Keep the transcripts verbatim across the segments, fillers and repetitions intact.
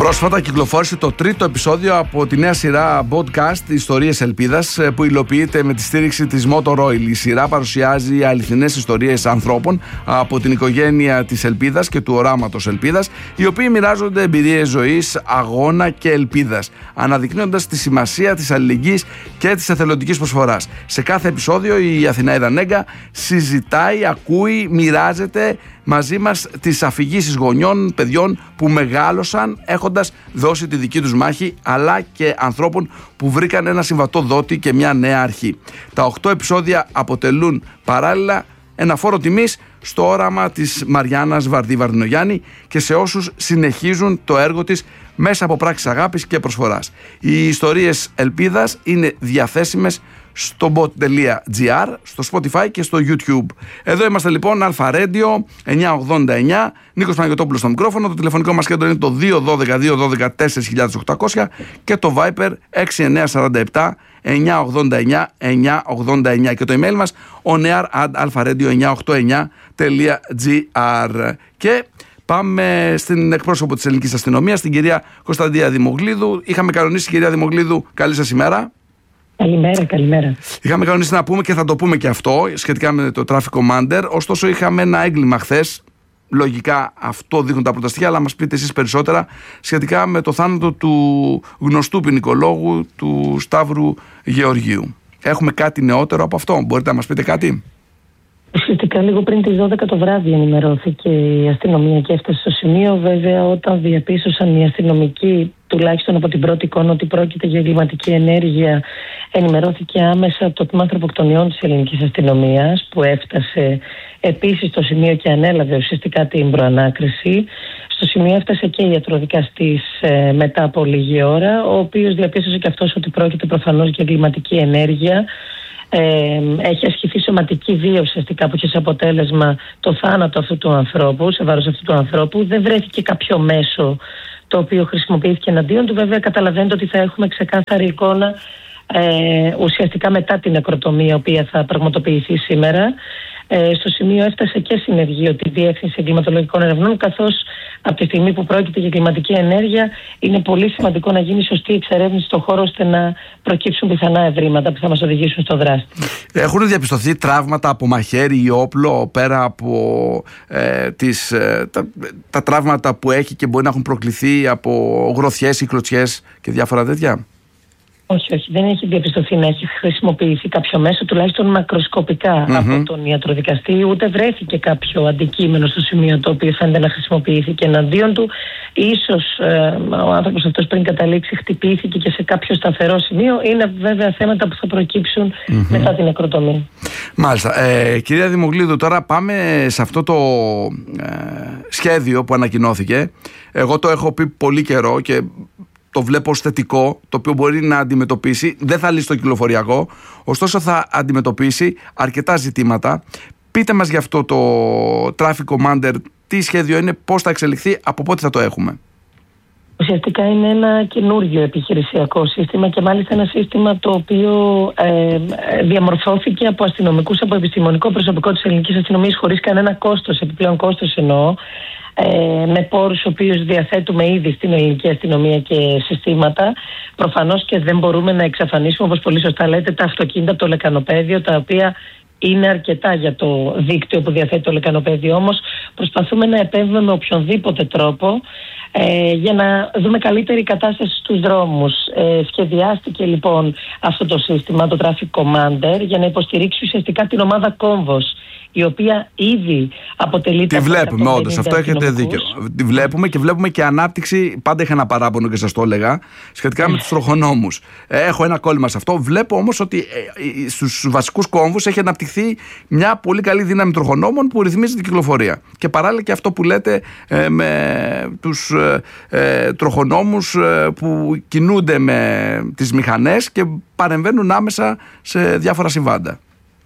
Πρόσφατα κυκλοφόρησε το τρίτο επεισόδιο από τη νέα σειρά podcast Ιστορίες Ελπίδας, που υλοποιείται με τη στήριξη της Motor Oil. Η σειρά παρουσιάζει αληθινές ιστορίες ανθρώπων από την οικογένεια της Ελπίδας και του οράματος Ελπίδας, οι οποίοι μοιράζονται εμπειρίες ζωής, αγώνα και ελπίδας, αναδεικνύοντας τη σημασία της αλληλεγγύης και της εθελοντικής προσφοράς. Σε κάθε επεισόδιο η Αθηναίδα Νέγκα συζητάει, ακούει, μοιράζεται μαζί μας τις αφηγήσεις γονιών, παιδιών που μεγάλωσαν έχοντας δώσει τη δική τους μάχη, αλλά και ανθρώπων που βρήκαν ένα συμβατό δότη και μια νέα αρχή. Τα οκτώ επεισόδια αποτελούν παράλληλα ένα φόρο τιμής στο όραμα της Μαριάννας Βαρδί Βαρδινογιάννη και σε όσους συνεχίζουν το έργο της μέσα από πράξεις αγάπης και προσφοράς. Οι ιστορίες ελπίδας είναι διαθέσιμες στο bot τελεία gr, στο Spotify και στο YouTube. Εδώ είμαστε λοιπόν, Αλφα Radio εννιακόσια ογδόντα εννιά, Νίκος Παναγιωτόπουλος στο μικρόφωνο. Το τηλεφωνικό μας κέντρο είναι το δύο ένα δύο δύο ένα δύο τέσσερα οκτακόσια και το Viber έξι εννιά τέσσερα επτά εννιακόσια ογδόντα εννιά εννιακόσια ογδόντα εννιά και το email μας oneair at alpharadio εννιακόσια ογδόντα εννιά τελεία gr. Και πάμε στην εκπρόσωπο της ελληνικής αστυνομίας, την κυρία Κωνσταντία Δημογλίδου. Είχαμε κανονίσει, κυρία Δημογλίδου, καλή σας ημέρα. Καλημέρα, καλημέρα. Είχαμε κανονίσει να πούμε και θα το πούμε και αυτό σχετικά με το Traffic Commander. Ωστόσο, είχαμε ένα έγκλημα χθες. Λογικά αυτό δείχνουν τα πρώτα στοιχεία, αλλά μας πείτε εσείς περισσότερα σχετικά με το θάνατο του γνωστού ποινικολόγου, του Σταύρου Γεωργίου. Έχουμε κάτι νεότερο από αυτό? Μπορείτε να μας πείτε κάτι? Ουσιαστικά λίγο πριν τις δώδεκα το βράδυ ενημερώθηκε η αστυνομία και έφτασε στο σημείο. Βέβαια, όταν διαπίστωσαν οι αστυνομικοί, τουλάχιστον από την πρώτη εικόνα, ότι πρόκειται για εγκληματική ενέργεια, ενημερώθηκε άμεσα από το τμήμα ανθρωποκτονιών της ελληνικής αστυνομίας, που έφτασε επίσης στο σημείο και ανέλαβε ουσιαστικά την προανάκριση. Στο σημείο έφτασε και η ιατροδικαστής ε, μετά από λίγη ώρα, ο οποίος διαπίστωσε και αυτός ότι πρόκειται προφανώς για εγκληματική ενέργεια. Ε, έχει ασκηθεί σωματική βία ουσιαστικά, που είχε σε αποτέλεσμα το θάνατο αυτού του ανθρώπου, σε βάρος αυτού του ανθρώπου. Δεν βρέθηκε κάποιο μέσο το οποίο χρησιμοποιήθηκε εναντίον του. Βέβαια, καταλαβαίνετε ότι θα έχουμε ξεκάθαρη εικόνα ε, ουσιαστικά μετά την νεκροτομία, η οποία θα πραγματοποιηθεί σήμερα. Ε, στο σημείο έφτασε και συνεργείο τη Διεύθυνση Εγκληματολογικών Ερευνών, καθώς από τη στιγμή που πρόκειται για εγκληματική ενέργεια, είναι πολύ σημαντικό να γίνει σωστή εξερεύνηση στον χώρο, ώστε να προκύψουν πιθανά ευρήματα που θα μας οδηγήσουν στο δράστη. Έχουν διαπιστωθεί τραύματα από μαχαίρι ή όπλο, πέρα από ε, τις, ε, τα, τα τραύματα που έχει και μπορεί να έχουν προκληθεί από γροθιές ή κλωτσιές και διάφορα τέτοια? Όχι, όχι, δεν έχει διαπιστωθεί να έχει χρησιμοποιηθεί κάποιο μέσο, τουλάχιστον μακροσκοπικά mm-hmm. από τον ιατροδικαστή, ούτε βρέθηκε κάποιο αντικείμενο στο σημείο το οποίο φαίνεται να χρησιμοποιήθηκε εναντίον του. Ίσως ε, ο άνθρωπος αυτός, πριν καταλήξει, χτυπήθηκε και σε κάποιο σταθερό σημείο. Είναι βέβαια θέματα που θα προκύψουν mm-hmm. μετά την νεκροτομία. Μάλιστα. Ε, κυρία Δημογλίδου, τώρα πάμε σε αυτό το ε, σχέδιο που ανακοινώθηκε. Εγώ το έχω πει πολύ καιρό και το βλέπω ως θετικό, το οποίο μπορεί να αντιμετωπίσει, δεν θα λύσει το κυκλοφοριακό, ωστόσο θα αντιμετωπίσει αρκετά ζητήματα. Πείτε μας γι' αυτό το Traffic Commander, τι σχέδιο είναι, πώς θα εξελιχθεί, από πότε θα το έχουμε? Ουσιαστικά είναι ένα καινούργιο επιχειρησιακό σύστημα και μάλιστα ένα σύστημα το οποίο ε, διαμορφώθηκε από αστυνομικούς, από επιστημονικό προσωπικό της ελληνικής αστυνομίας, χωρίς κανένα κόστος, επιπλέον κόστος εννοώ, ε, με πόρους οποίους διαθέτουμε ήδη στην ελληνική αστυνομία και συστήματα. Προφανώς και δεν μπορούμε να εξαφανίσουμε, όπως πολύ σωστά λέτε, τα αυτοκίνητα από το λεκανοπέδιο, τα οποία είναι αρκετά για το δίκτυο που διαθέτει το λεκανοπέδιο. Όμως προσπαθούμε να επέμβουμε με οποιονδήποτε τρόπο ε, για να δούμε καλύτερη κατάσταση στους δρόμους. Ε, σχεδιάστηκε λοιπόν αυτό το σύστημα, το Traffic Commander, για να υποστηρίξει ουσιαστικά την ομάδα Κόμβος, η οποία ήδη αποτελείται. Τη βλέπουμε, όντως, αυτό έχετε δίκιο. Τη βλέπουμε και βλέπουμε και ανάπτυξη. Πάντα είχα ένα παράπονο και σας το έλεγα σχετικά με τους τροχονόμους. Έχω ένα κόλλημα σε αυτό. Βλέπω όμως ότι στους βασικούς κόμβους έχει αναπτυχθεί μια πολύ καλή δύναμη τροχονόμων που ρυθμίζει την κυκλοφορία. Και παράλληλα και αυτό που λέτε ε, με τους ε, τροχονόμους ε, που κινούνται με τις μηχανές και παρεμβαίνουν άμεσα σε διάφορα συμβάντα.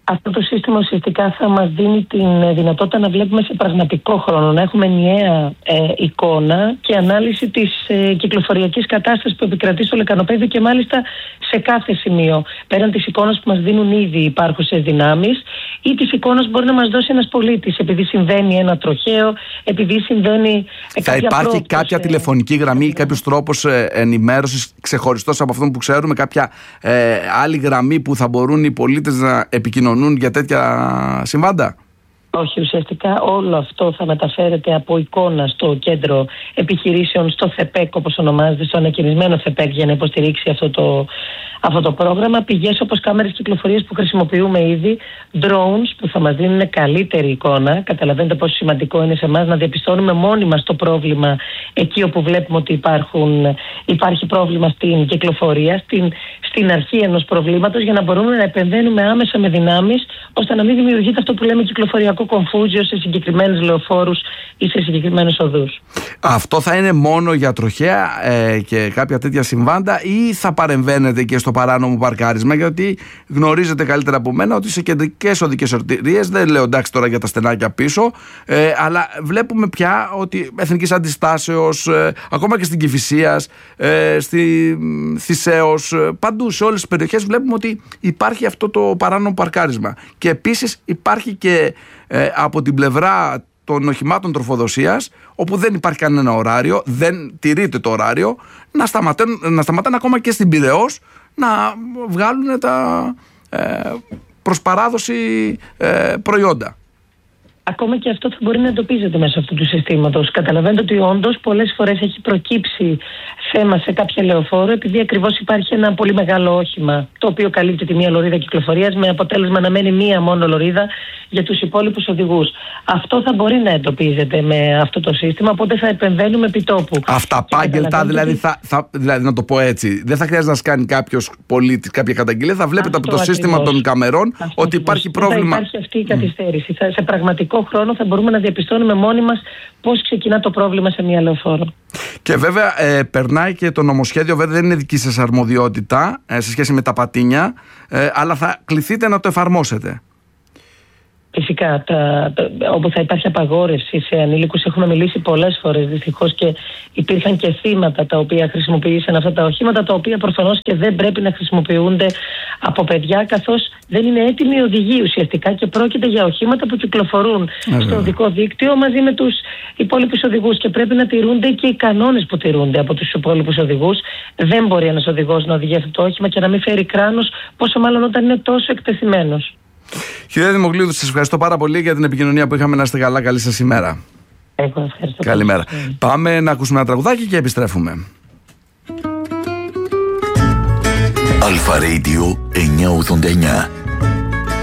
Αυτό το σύστημα ουσιαστικά θα μας δίνει την δυνατότητα να βλέπουμε σε πραγματικό χρόνο, να έχουμε ενιαία ε, εικόνα και ανάλυση της ε, κυκλοφοριακής κατάστασης που επικρατεί στο λεκανοπέδιο και μάλιστα σε κάθε σημείο. Πέραν της εικόνας που μας δίνουν ήδη υπάρχουσες δυνάμεις ή της εικόνας που μπορεί να μας δώσει ένας πολίτης, επειδή συμβαίνει ένα τροχαίο, επειδή συμβαίνει ε, θα κάποια υπάρχει πρόοπτωση, κάποια ε... τηλεφωνική γραμμή ή κάποιος τρόπος ε, ενημέρωσης ξεχωριστός από αυτόν που ξέρουμε, κάποια ε, άλλη γραμμή που θα μπορούν οι πολίτες να επικοινωνούν για τέτοια συμβάντα? Όχι, ουσιαστικά όλο αυτό θα μεταφέρεται από εικόνα στο κέντρο επιχειρήσεων, στο ΘΕΠΕΚ όπως ονομάζεται, στο ανακοινισμένο ΘΕΠΕΚ για να υποστηρίξει αυτό το, αυτό το πρόγραμμα. Πηγές όπως κάμερες κυκλοφορίας που χρησιμοποιούμε ήδη, drones που θα μας δίνουν καλύτερη εικόνα. Καταλαβαίνετε πόσο σημαντικό είναι σε εμάς να διαπιστώνουμε μόνοι μας το πρόβλημα εκεί όπου βλέπουμε ότι υπάρχουν, υπάρχει πρόβλημα στην κυκλοφορία, στην, στην αρχή ενός προβλήματος, για να μπορούμε να επεμβαίνουμε άμεσα με δυνάμεις ώστε να μην δημιουργείται αυτό που λέμε κυκλοφοριακό κομφούζιο σε συγκεκριμένους λεωφόρους ή σε συγκεκριμένους οδούς. Αυτό θα είναι μόνο για τροχαία ε, και κάποια τέτοια συμβάντα, ή θα παρεμβαίνετε και στο παράνομο παρκάρισμα? Γιατί γνωρίζετε καλύτερα από μένα ότι σε κεντρικές οδικές αρτηρίες, δεν λέω εντάξει τώρα για τα στενάκια πίσω, ε, αλλά βλέπουμε πια ότι εθνικής αντιστάσεως, ε, ακόμα και στην Κηφισίας, ε, στη Θησέως, ε, παντού σε όλες τις περιοχές βλέπουμε ότι υπάρχει αυτό το παράνομο παρκάρισμα. Και επίσης υπάρχει και ε, από την πλευρά των οχημάτων τροφοδοσίας, όπου δεν υπάρχει κανένα ωράριο, δεν τηρείται το ωράριο, να σταματάνε, να σταματάνε ακόμα και στην Πειραιώς να βγάλουν τα ε, προς παράδοση ε, προϊόντα. Ακόμα και αυτό θα μπορεί να εντοπίζεται μέσω αυτού του συστήματος. Καταλαβαίνετε ότι όντως πολλές φορές έχει προκύψει θέμα σε κάποια λεωφόρο, επειδή ακριβώς υπάρχει ένα πολύ μεγάλο όχημα, το οποίο καλύπτει τη μία λωρίδα κυκλοφορίας, με αποτέλεσμα να μένει μία μόνο λωρίδα για τους υπόλοιπους οδηγούς. Αυτό θα μπορεί να εντοπίζεται με αυτό το σύστημα, οπότε θα επεμβαίνουμε επί τόπου. Αυταπάγγελτα, δηλαδή, θα, θα, δηλαδή, να το πω έτσι, δεν θα χρειάζεται να σκάνει κάποιος πολίτης κάποια καταγγελία, θα βλέπετε αυτό από το ακριβώς σύστημα των καμερών αυτό ότι ακριβώς υπάρχει πρόβλημα. Θα υπάρχει αυτή η καθυστέρηση. Mm. Θα, σε πραγματικό χρόνο θα μπορούμε να διαπιστώνουμε μόνοι μας πώς ξεκινά το πρόβλημα σε μια λεωφόρο. Και βέβαια ε, περνάει και το νομοσχέδιο, βέβαια δεν είναι δική σας αρμοδιότητα ε, σε σχέση με τα πατίνια, ε, αλλά θα κληθείτε να το εφαρμόσετε. Φυσικά, τα, τα, όπου θα υπάρχει απαγόρευση σε ανήλικους, έχουμε μιλήσει πολλές φορές δυστυχώς και υπήρχαν και θύματα τα οποία χρησιμοποιήσαν αυτά τα οχήματα, τα οποία προφανώς και δεν πρέπει να χρησιμοποιούνται από παιδιά, καθώς δεν είναι έτοιμοι οδηγοί ουσιαστικά και πρόκειται για οχήματα που κυκλοφορούν Ага. στο οδικό δίκτυο μαζί με τους υπόλοιπους οδηγούς και πρέπει να τηρούνται και οι κανόνες που τηρούνται από τους υπόλοιπους οδηγούς. Δεν μπορεί ένας οδηγός να οδηγεί αυτό το όχημα και να μην φέρει κράνος, πόσο μάλλον όταν είναι τόσο εκτεθειμένος. Κυρία Δημοκλήδου, σας ευχαριστώ πάρα πολύ για την επικοινωνία που είχαμε. Να είστε καλά, καλή σας ημέρα. Εγώ ευχαριστώ. Καλημέρα. Mm. Πάμε να ακούσουμε ένα τραγουδάκι και επιστρέφουμε. Αλφα Radio εννιακόσια ογδόντα εννιά.